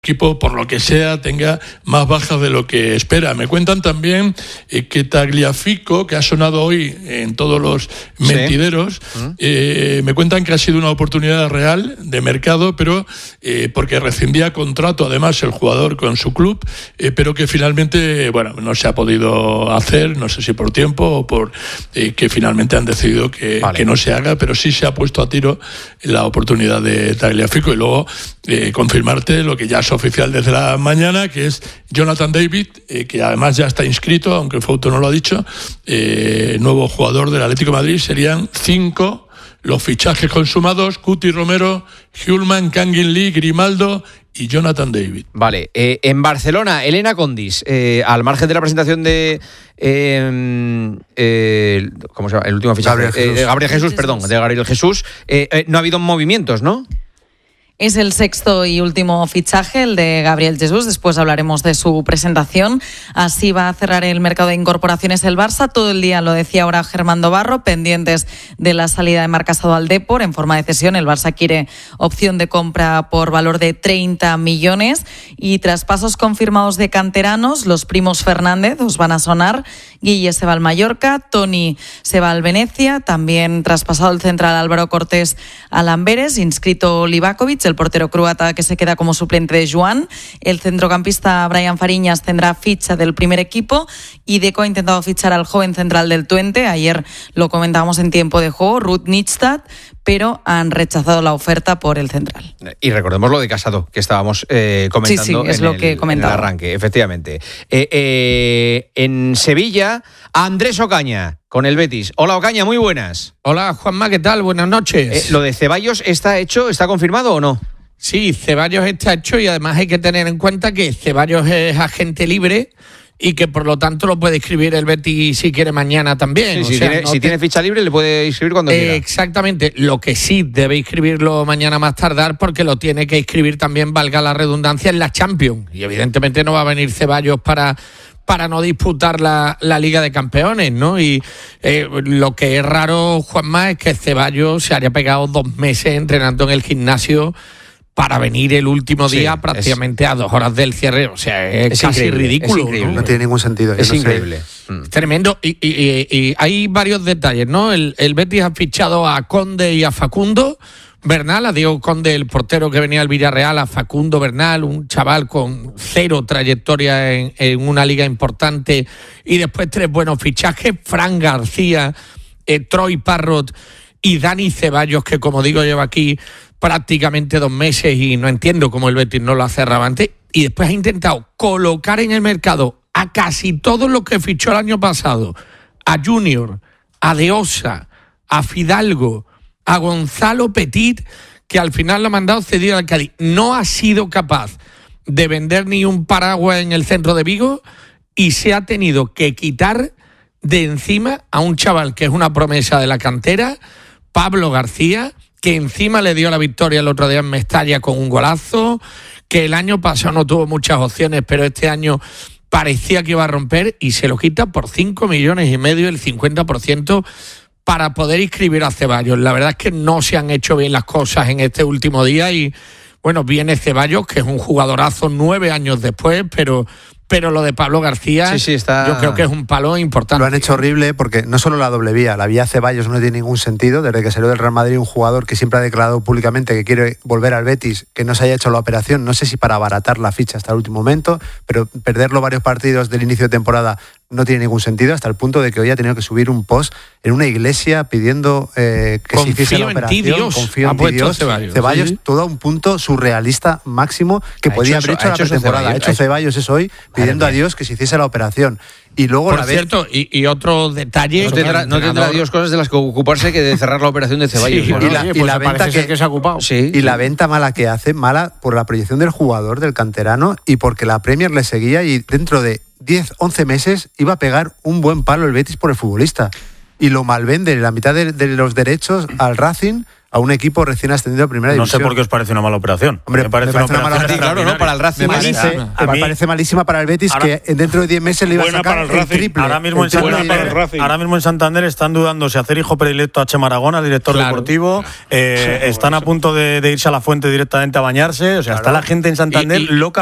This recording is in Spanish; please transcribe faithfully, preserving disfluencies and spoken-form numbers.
equipo, por lo que sea, tenga más bajas de lo que espera. Me cuentan también eh, que Tagliafico, que ha sonado hoy en todos los mentideros, sí. eh, me cuentan que ha sido una oportunidad real de mercado, pero eh, porque rescindía contrato además el jugador con su club, eh, pero que finalmente, bueno, no se ha podido hacer, no sé si por tiempo o por eh, que finalmente han decidido que, vale. que no se haga, pero sí se ha puesto a tiro la oportunidad de Tagliafico. Y luego eh, confirmarte lo que ya es oficial desde la mañana, que es Jonathan David, eh, que además ya está inscrito, aunque Fouto no lo ha dicho, eh, nuevo jugador del Atlético de Madrid. Serían cinco los fichajes consumados: Cuti Romero, Hjulman, Kangin Lee, Grimaldo y Jonathan David. Vale, eh, en Barcelona, Elena Condis, eh, al margen de la presentación de eh, eh, ¿cómo se llama? El último fichaje, Gabriel Jesús, eh, Gabriel Jesús, perdón, de Gabriel Jesús, eh, eh, no ha habido movimientos, ¿no? Es el sexto y último fichaje, el de Gabriel Jesús. Después hablaremos de su presentación. Así va a cerrar el mercado de incorporaciones el Barça. Todo el día, lo decía ahora Germán Dobarro, pendientes de la salida de Marc Casado al Depor en forma de cesión. El Barça quiere opción de compra por valor de treinta millones. Y traspasos confirmados de canteranos, los primos Fernández os van a sonar. Guille se va al Mallorca, Toni se va al Venecia. También traspasado el central Álvaro Cortés al Amberes, inscrito Livakovic, el portero croata que se queda como suplente de Joan. El centrocampista Brian Fariñas tendrá ficha del primer equipo y Deco ha intentado fichar al joven central del Twente. Ayer lo comentábamos en tiempo de juego, Ruud Nijstad, pero han rechazado la oferta por el central. Y recordemos lo de Casado, que estábamos eh, comentando sí, sí, es en, lo el, que en el arranque, efectivamente. Eh, eh, en Sevilla, Andrés Ocaña, con el Betis. Hola, Ocaña, muy buenas. Hola, Juanma, ¿qué tal? Buenas noches. Eh, ¿Lo de Ceballos está hecho, está confirmado o no? Sí, Ceballos está hecho y además hay que tener en cuenta que Ceballos es agente libre y que por lo tanto lo puede inscribir el Betis si quiere mañana también. Sí, o si sea, tiene, no si te... tiene ficha libre le puede inscribir cuando eh, quiera. Exactamente. Lo que sí debe inscribirlo mañana más tardar porque lo tiene que inscribir también, valga la redundancia, en la Champions. Y evidentemente no va a venir Ceballos para... para no disputar la, la Liga de Campeones, ¿no? Y eh, lo que es raro, Juanma, es que Ceballos se haya pegado dos meses entrenando en el gimnasio para venir el último día sí, prácticamente es, a dos horas del cierre. O sea, es, es casi ridículo. Es increíble. ¿no? no tiene ningún sentido. Es no increíble. Sé. Mm. Tremendo. Y, y, y, y hay varios detalles, ¿no? El, el Betis ha fichado a Conde y a Facundo Bernal, a Diego Conde, el portero que venía al Villarreal, a Facundo Bernal, un chaval con cero trayectoria en, en una liga importante, y después tres buenos fichajes: Fran García, eh, Troy Parrott y Dani Ceballos, que como digo lleva aquí prácticamente dos meses y no entiendo cómo el Betis no lo ha cerrado antes. Y después ha intentado colocar en el mercado a casi todos los que fichó el año pasado: a Junior, a De Osa, a Fidalgo, a Gonzalo Petit, que al final lo ha mandado cedido al Cádiz. No ha sido capaz de vender ni un paraguas en el centro de Vigo y se ha tenido que quitar de encima a un chaval que es una promesa de la cantera, Pablo García, que encima le dio la victoria el otro día en Mestalla con un golazo, que el año pasado no tuvo muchas opciones, pero este año parecía que iba a romper, y se lo quita por cinco millones y medio, el cincuenta por ciento, para poder inscribir a Ceballos. La verdad es que no se han hecho bien las cosas en este último día y, bueno, viene Ceballos, que es un jugadorazo nueve años después, pero... pero lo de Pablo García, sí, sí, está... yo creo que es un palo importante. Lo han hecho horrible porque no solo la doble vía, la vía Ceballos no tiene ningún sentido. Desde que salió del Real Madrid, un jugador que siempre ha declarado públicamente que quiere volver al Betis, que no se haya hecho la operación, no sé si para abaratar la ficha hasta el último momento, pero perderlo varios partidos del inicio de temporada no tiene ningún sentido, hasta el punto de que hoy ha tenido que subir un post en una iglesia pidiendo eh, que confío se hiciese la operación. Ti, Dios. Confío ha en ti, Dios. Ceballos, Ceballos ¿sí? Todo a un punto surrealista máximo que ha podía hecho haber eso, hecho la ha hecho pretemporada. Ceballos, Ha hecho Ceballos eso hoy, pidiendo a Dios que se hiciese la operación. Y luego Por la cierto, vez... y, y otro detalle... No tendrá, no tendrá Dios cosas de las que ocuparse que de cerrar la operación de Ceballos. Sí, bueno, y la, oye, y pues la venta que, que se ha ocupado. Sí, y sí. la venta mala que hace, mala por la proyección del jugador, del canterano, y porque la Premier le seguía, y dentro de diez, once meses iba a pegar un buen palo el Betis por el futbolista. Y lo malvende la mitad de, de los derechos al Racing, a un equipo recién ascendido a primera no división. No sé por qué os parece una mala operación. Hombre, me parece, me parece una, una mala operación, claro, ¿no? Para el Racing. Me parece, a me mí, parece malísima para el Betis, ahora, que dentro de diez meses le iba a sacar para el, el triple. Ahora mismo, el en Santander, para el Racing. Ahora mismo en Santander están dudando si hacer hijo predilecto a Chema Aragón, al director claro. deportivo. Eh, sí, están a punto de, de irse a la fuente directamente a bañarse. O sea, claro. está la gente en Santander y, y, loca.